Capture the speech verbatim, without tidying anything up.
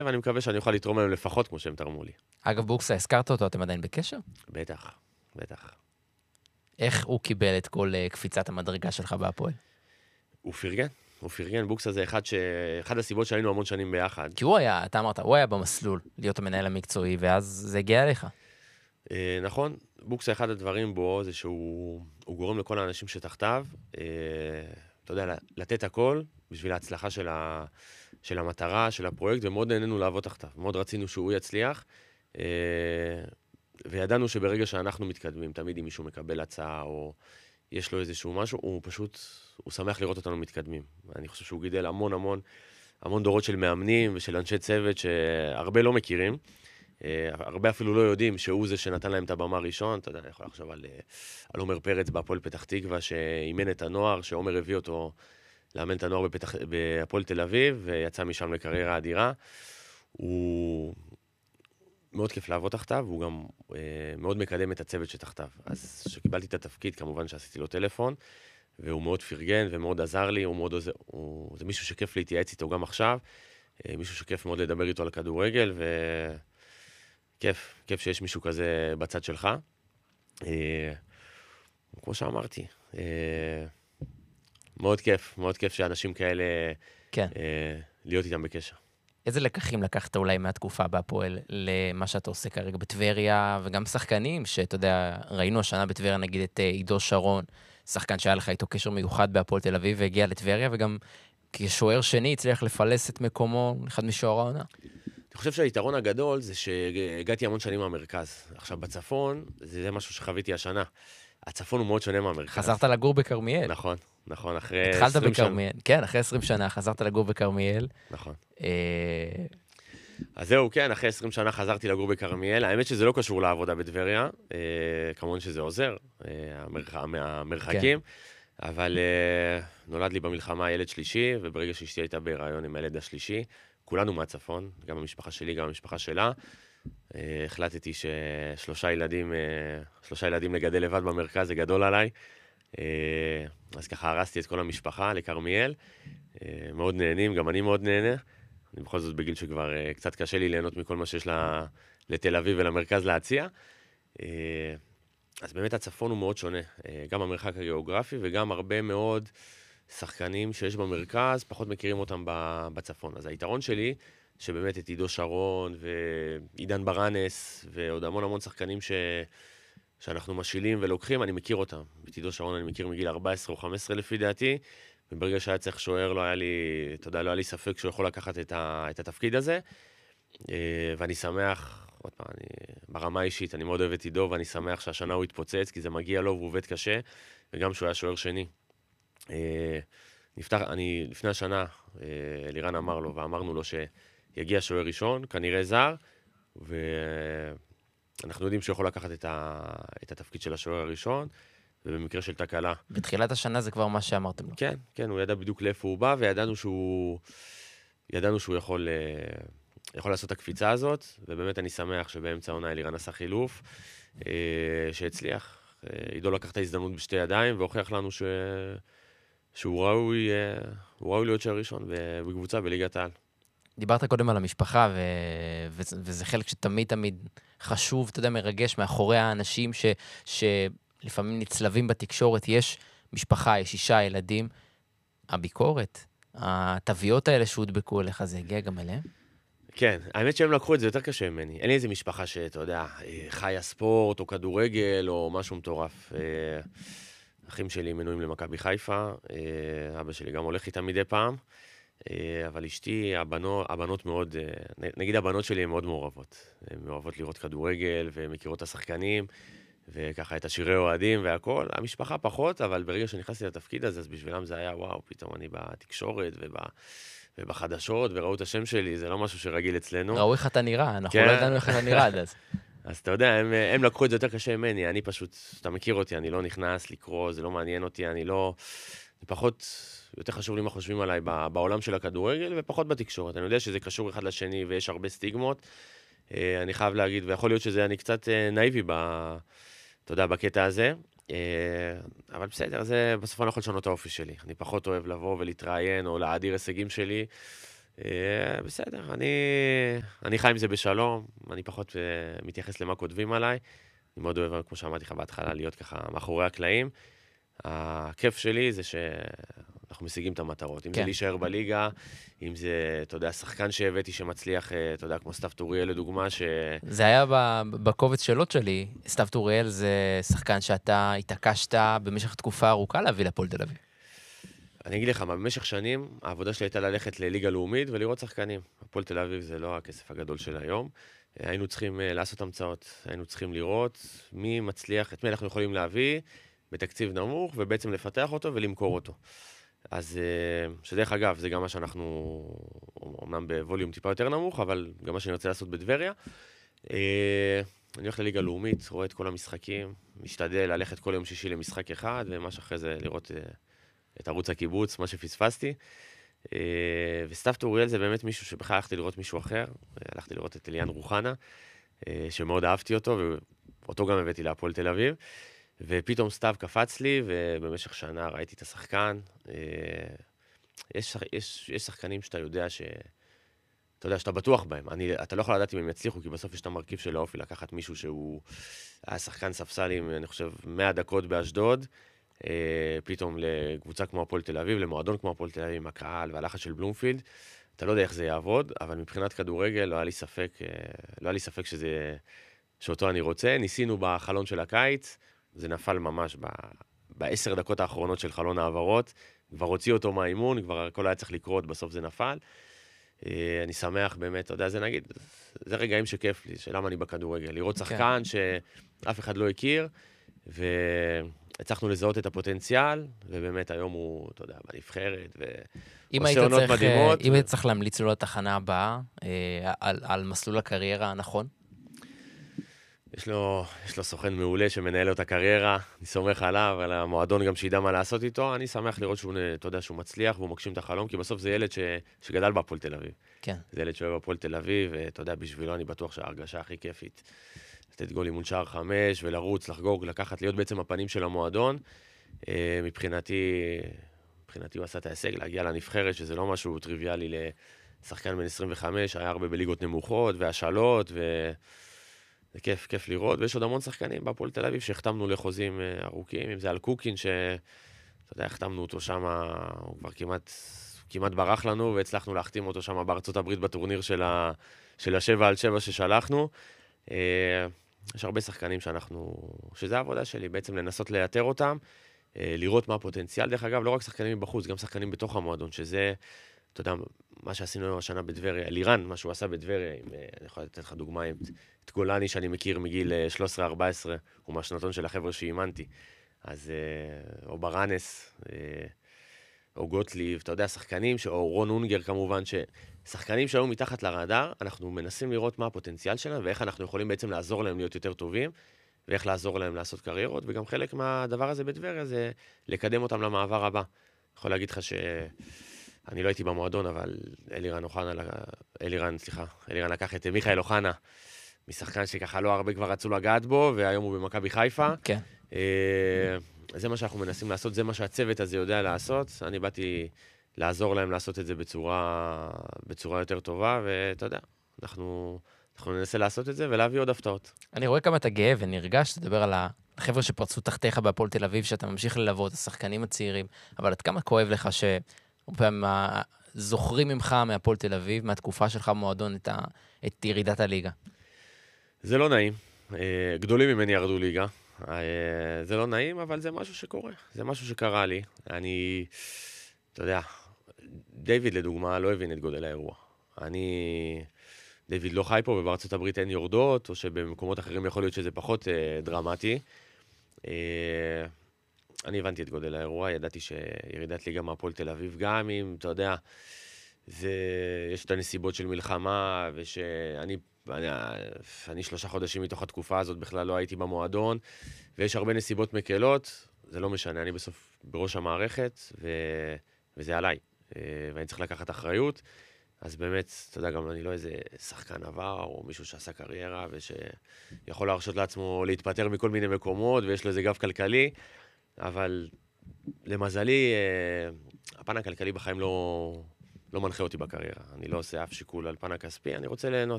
ואני מקווה שאני אוכל לתרום להם לפחות כמו שהם תרמו לי. אגב, בוקסה, הזכרת אותו, אתם עדיין בקשר? בטח, בטח. איך הוא קיבל את כל uh, קפיצת המדרגה שלך בהפועל? הוא פרגן, הוא פרגן. בוקסה זה אחד, ש... אחד הסיבות שהיינו המון שנים ביחד. כי הוא היה, אתה אמרת, הוא היה במסלול להיות המנהל המקצועי, ואז זה הגיע אליך. אה, נכון, בוקסה אחד הדברים בו זה שהוא גורם לכל האנשים שתחתיו, אה, אתה יודע, לתת הכל בשביל ההצלחה של, ה... של המטרה, של הפרויקט, ומאוד נהנינו לעבוד תחתיו. מאוד רצינו שהוא יצליח, אה, וידענו שברגע שאנחנו מתקדמים, תמיד אם מישהו מקבל הצעה או יש לו איזשהו משהו, הוא פשוט, הוא שמח לראות אותנו מתקדמים. אני חושב שהוא גידל המון המון, המון דורות של מאמנים ושל אנשי צוות שהרבה לא מכירים, הרבה אפילו לא יודעים שהוא זה שנתן להם את הבמה הראשון. אתה יודע, אני יכול לחשוב על, על עומר פרץ בהפועל פתח תקווה, שאימן את הנוער, שעומר הביא אותו לאמן את הנוער בפתח, בהפועל תל אביב, ויצא משם לקריירה אדירה. הוא מאוד כיף לעבוד תחתיו, והוא גם אה, מאוד מקדם את הצוות שתחתיו. אז כשקיבלתי את התפקיד, כמובן שעשיתי לו טלפון, והוא מאוד פרגן ומאוד עזר לי, הוא מאוד עוזר, הוא, זה מישהו שכיף להתייעץ איתו גם עכשיו, אה, מישהו שכיף מאוד לדבר איתו על כדורגל, וכיף, כיף שיש מישהו כזה בצד שלך. אה, כמו שאמרתי, אה, מאוד כיף, מאוד כיף שאנשים כאלה, כן. אה, להיות איתם בקשר. איזה לקחים לקחת אולי מהתקופה בהפועל למה שאתה עושה כרגע בטבריה, וגם שחקנים שאתה יודע, ראינו השנה בטבריה נגיד את עידו שרון, שחקן שהיה לך איתו קשר מיוחד בהפועל תל אביב והגיע לטבריה, וגם כשוער שני הצליח לפלס את מקומו, אחד משוער העונה. אני חושב שהיתרון הגדול זה שהגעתי המון שנים מהמרכז. עכשיו בצפון, זה משהו שחוויתי השנה. הצפון הוא מאוד שונה מהמרכז. חזרת לגור בכרמיאל. נכון, נכון, אחרי התחלת עשרים שנה. בכרמיאל, כן, אחרי עשרים שנה חזרת לגור בכרמיאל. נכון. אה... אז זהו, כן, אחרי עשרים שנה חזרתי לגור בכרמיאל. האמת שזה לא קשור לעבודה בטבריה, אה, כמובן שזה עוזר, אה, המרח... מהמרחקים, כן. אבל אה, נולד לי במלחמה ילד שלישי, וברגע שאשתי הייתה בהיריון עם הילד השלישי, כולנו מהצפון, גם המשפחה שלי, גם המשפחה שלה, אה, החלטתי ששלושה ילדים, אה, שלושה ילדים לגדל לבד במרכז, זה גדול עליי, אה, אז ככה הרסתי את כל המשפחה לכרמיאל, אה, מאוד נהנים, גם אני מאוד נהנה, אני בכל זאת בגיל שכבר uh, קצת קשה לי ליהנות מכל מה שיש לה, לתל אביב ולמרכז להציע. Uh, אז באמת הצפון הוא מאוד שונה, uh, גם המרחק הגיאוגרפי וגם הרבה מאוד שחקנים שיש במרכז, פחות מכירים אותם בצפון. אז היתרון שלי, שבאמת את עידו שרון ועידן ברנס ועוד המון המון שחקנים ש... שאנחנו משילים ולוקחים, אני מכיר אותם. את עידו שרון אני מכיר מגיל ארבע עשרה או חמש עשרה לפי דעתי, וברגע שהיה צריך שוער, לא היה לי, אתה יודע, לא היה לי ספק שהוא יכול לקחת את, ה, את התפקיד הזה. ואני שמח, עוד פעם, אני, ברמה האישית, אני מאוד אוהב את עידו, ואני שמח שהשנה הוא התפוצץ, כי זה מגיע לו והוא עובד קשה, וגם שהוא היה שוער שני. נפתח, אני, לפני השנה, לירן אמר לו, ואמרנו לו שיגיע שוער ראשון, כנראה זר, ואנחנו יודעים שהוא יכול לקחת את, ה, את התפקיד של השוער הראשון, ובמקרה של תקלה. בתחילת השנה זה כבר מה שאמרתם לו. כן, כן, הוא ידע בדיוק לאיפה הוא בא, וידענו שהוא, ידענו שהוא יכול, יכול לעשות את הקפיצה הזאת, ובאמת אני שמח שבאמצע העונה אלירן עשה חילוף, שהצליח. עידו לקח את ההזדמנות בשתי ידיים, והוכיח לנו ש... שהוא ראוי, הוא ראוי להיות שוער ראשון בקבוצה בליגת העל. דיברת קודם על המשפחה, ו... וזה, וזה חלק שתמיד תמיד חשוב, אתה יודע, מרגש מאחורי האנשים ש... ש... לפעמים נצלבים בתקשורת, יש משפחה, יש אישה, ילדים, הביקורת, התוויות האלה שהודבקו אליך, זה הגיע גם אליהם? כן, האמת שהם לקחו את זה יותר קשה ממני. אין לי איזה משפחה שאתה יודע, חיה ספורט או כדורגל או משהו מטורף. אחים שלי מנויים למכבי חיפה, אבא שלי גם הולך איתם מדי פעם, אבל אשתי, הבנות, הבנות מאוד, נגיד הבנות שלי הן מאוד מעורבות. הן מעורבות לראות כדורגל ומכירות את השחקנים, וככה את השירי אוהדים והכל, המשפחה פחות, אבל ברגע שנכנסתי לתפקיד הזה, אז בשבילם זה היה, וואו, פתאום אני בתקשורת וב, ובחדשות, וראו את השם שלי, זה לא משהו שרגיל אצלנו. ראו איך אתה נראה, אנחנו כן. לא ידענו איך אתה נראה עד אז. אז אתה יודע, הם, הם לקחו את זה יותר קשה ממני, אני פשוט, אתה מכיר אותי, אני לא נכנס לקרוא, זה לא מעניין אותי, אני לא, זה פחות, יותר חשוב לי מה חושבים עליי בעולם של הכדורגל, ופחות בתקשורת. אני יודע שזה קשור אחד לשני, ויש הרבה סטיגמות, אני חייב להגיד, ויכול להיות שזה אני קצת נאיבי ב... אתה יודע, בקטע הזה, אבל בסדר, זה בסוף אני יכול לשנות את האופי שלי. אני פחות אוהב לבוא ולהתראיין או להאדיר הישגים שלי. אה, בסדר, אני, אני חי עם זה בשלום, אני פחות אה, מתייחס למה כותבים עליי. אני מאוד אוהב, כמו שאמרתי לך בהתחלה, להיות ככה מאחורי הקלעים. הכיף שלי זה שאנחנו משיגים את המטרות. אם כן. זה להישאר בליגה, אם זה, אתה יודע, שחקן שהבאתי שמצליח, אה, אתה יודע, כמו סתיו טוריאל לדוגמה, ש... זה היה ב- בקובץ שאלות שלי. סתיו טוריאל זה שחקן שאתה התעקשת במשך תקופה ארוכה להביא לפועל תל אביב. אני אגיד לך, במשך שנים, העבודה שלי הייתה ללכת לליגה לאומית ולראות שחקנים. הפועל תל אביב זה לא הכסף הגדול של היום. היינו צריכים uh, לעשות המצאות, היינו צריכים לראות מי מצליח, את מי אנחנו יכולים להביא בתקציב נמוך, ובעצם לפתח אותו ולמכור אותו. אז uh, שדרך אגב, זה גם מה שאנחנו, אומנם בווליום טיפה יותר נמוך, אבל גם מה שאני רוצה לעשות בדבריה. Uh, אני הולך לליגה לאומית, רואה את כל המשחקים, משתדל ללכת כל יום שישי למשחק אחד, ומה שאחרי זה לראות... Uh, את ערוץ הקיבוץ, מה שפספסתי. וסתיו טוריאל זה באמת מישהו שבכלל הלכתי לראות מישהו אחר, הלכתי לראות את אליאן רוחנה, שמאוד אהבתי אותו, ואותו גם הבאתי להפועל תל אביב, ופתאום סתיו קפץ לי, ובמשך שנה ראיתי את השחקן. יש, יש, יש שחקנים שאתה יודע ש... אתה יודע, שאתה בטוח בהם. אני, אתה לא יכול לדעת אם הם יצליחו, כי בסוף יש את המרכיב של האופי, לקחת מישהו שהוא היה שחקן ספסלים, אני חושב, מאה דקות באשדוד, פתאום לקבוצה כמו הפועל תל אביב, למועדון כמו הפועל תל אביב, עם הקהל והלחץ של בלומפילד. אתה לא יודע איך זה יעבוד, אבל מבחינת כדורגל לא היה לי ספק, לא היה לי ספק שזה, שאותו אני רוצה. ניסינו בחלון של הקיץ, זה נפל ממש ב, בעשר דקות האחרונות של חלון העברות, כבר הוציא אותו מהאימון, כבר הכל היה צריך לקרות, בסוף זה נפל. אני שמח באמת, אתה יודע, זה נגיד, זה רגעים שכיף לי, שלמה אני בכדורגל, לראות שחקן שאף אחד לא הכיר, ו... הצלחנו לזהות את הפוטנציאל, ובאמת היום הוא, אתה יודע, בנבחרת, ועושה עונות מדהימות. אם היית צריך להמליץ לו לתחנה הבאה, על, על מסלול הקריירה הנכון? יש לו, יש לו סוכן מעולה שמנהל לו את הקריירה, אני סומך עליו, על המועדון גם שידע מה לעשות איתו, אני שמח לראות שהוא, אתה יודע, שהוא מצליח, והוא מגשים את החלום, כי בסוף זה ילד ש, שגדל בהפועל תל אביב. כן. זה ילד שאוהב בהפועל תל אביב, ואתה יודע, בשבילו אני בטוח שההרגשה הכי כיפית. לתת גולים מול שער חמש, ולרוץ, לחגוג, לקחת, להיות בעצם הפנים של המועדון. מבחינתי, מבחינתי הוא עשה את ההישג, להגיע לנבחרת, שזה לא משהו טריוויאלי לשחקן בן עשרים וחמש, היה הרבה בליגות נמוכות, והשאלות, וזה כיף, כיף לראות. ויש עוד המון שחקנים בהפועל תל אביב, שהחתמנו לחוזים ארוכים, אם זה על קוקין, שאתה יודע, החתמנו אותו שם, הוא כבר כמעט, כמעט ברח לנו, והצלחנו להחתים אותו שם בארצות הברית בטורניר של ה, של השבע על שבע ששלחנו. יש הרבה שחקנים שאנחנו, שזה העבודה שלי, בעצם לנסות לאתר אותם, לראות מה הפוטנציאל. דרך אגב, לא רק שחקנים מבחוץ, גם שחקנים בתוך המועדון, שזה, אתה יודע, מה שעשינו השנה בדבריה, לירן, מה שהוא עשה בדבריה, עם, אני יכול לתת לך דוגמה, עם, את גולני שאני מכיר מגיל שלוש עשרה ארבע עשרה, הוא מהשנתון של החבר'ה שאימנתי. אז, או ברנס, או גוטליב, אתה יודע, שחקנים, או רון אונגר כמובן, ששחקנים שהיו מתחת לרדאר, אנחנו מנסים לראות מה הפוטנציאל שלהם, ואיך אנחנו יכולים בעצם לעזור להם להיות יותר טובים, ואיך לעזור להם לעשות קריירות, וגם חלק מהדבר הזה בדבריה זה לקדם אותם למעבר הבא. אני יכול להגיד לך שאני לא הייתי במועדון, אבל אלירן אוחנה, אלירן, סליחה, אלירן לקח את מיכאל אוחנה, משחקן שככה לא הרבה כבר רצו לגעת בו, והיום הוא במכבי חיפה. כן. זה מה שאנחנו מנסים לעשות, זה מה שהצוות הזה יודע לעשות. אני באתי לעזור להם לעשות את זה בצורה, בצורה יותר טובה, ואתה יודע, אנחנו, אנחנו ננסה לעשות את זה ולהביא עוד הפתעות. אני רואה כמה אתה גאה ונרגש, תדבר על החבר'ה שפרצו תחתיך בהפועל תל אביב, שאתה ממשיך ללוות, השחקנים הצעירים, אבל עד כמה כואב לך שפעם זוכרים ממך מהפועל תל אביב, מהתקופה שלך במועדון, את, ה, את ירידת הליגה? זה לא נעים. גדולים ממני ירדו ליגה. זה לא נעים, אבל זה משהו שקורה. זה משהו שקרה לי. אני, אתה יודע, דיוויד לדוגמה לא הבין את גודל האירוע. אני, דיוויד לא חי פה, ובארצות הברית אין יורדות, או שבמקומות אחרים יכול להיות שזה פחות אה, דרמטי. אה, אני הבנתי את גודל האירוע, ידעתי שירידת ליגה מהפועל תל אביב, גם אם, אתה יודע, זה, יש את הנסיבות של מלחמה, ושאני אני, אני שלושה חודשים מתוך התקופה הזאת בכלל לא הייתי במועדון, ויש הרבה נסיבות מקלות, זה לא משנה, אני בסוף בראש המערכת, ו, וזה עליי, ואני צריך לקחת אחריות, אז באמת, אתה יודע, גם אני לא איזה שחקן עבר, או מישהו שעשה קריירה, ושיכול להרשות לעצמו להתפטר מכל מיני מקומות, ויש לו איזה גב כלכלי, אבל למזלי, הפן הכלכלי בחיים לא, לא מנחה אותי בקריירה. אני לא עושה אף שיקול על פן הכספי, אני רוצה ליהנות.